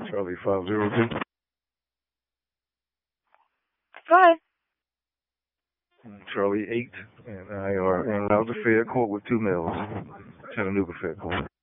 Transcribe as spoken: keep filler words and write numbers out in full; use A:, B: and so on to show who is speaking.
A: Charlie five zero two.
B: Go ahead.
A: Charlie eight, and I are in Rouser Fair Court with two males. Chattanooga Fair Court.